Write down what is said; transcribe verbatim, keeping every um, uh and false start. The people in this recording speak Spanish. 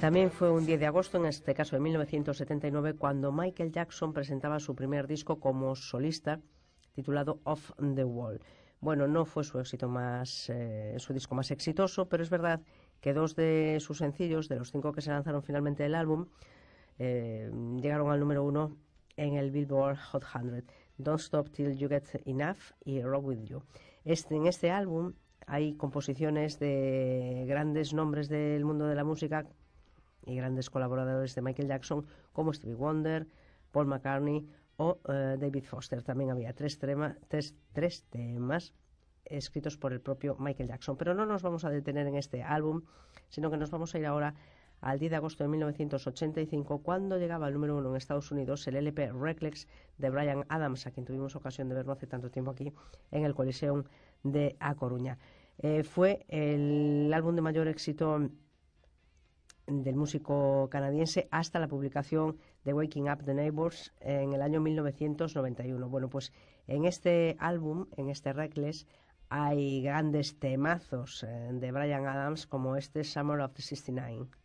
También fue un diez de agosto, en este caso de mil novecientos setenta y nueve, cuando Michael Jackson presentaba su primer disco como solista, titulado Off the Wall. Bueno, no fue su éxito más, eh, su disco más exitoso, pero es verdad que dos de sus sencillos, de los cinco que se lanzaron finalmente del álbum, eh, llegaron al número uno en el Billboard Hot cien. Don't Stop Till You Get Enough y Rock With You. Este, en este álbum hay composiciones de grandes nombres del mundo de la música y grandes colaboradores de Michael Jackson, como Stevie Wonder, Paul McCartney o uh, David Foster. También había tres, trema, tres, tres temas escritos por el propio Michael Jackson. Pero no nos vamos a detener en este álbum, sino que nos vamos a ir ahora al diez de agosto de mil novecientos ochenta y cinco, cuando llegaba al número uno en Estados Unidos el L P Reckless de Bryan Adams, a quien tuvimos ocasión de ver no hace tanto tiempo aquí en el Coliseum de A Coruña. Eh, fue el álbum de mayor éxito del músico canadiense hasta la publicación de Waking Up the Neighbors en el año mil novecientos noventa y uno. Bueno, pues en este álbum, en este Reckless, hay grandes temazos eh, de Bryan Adams, como este Summer of the sesenta y nueve.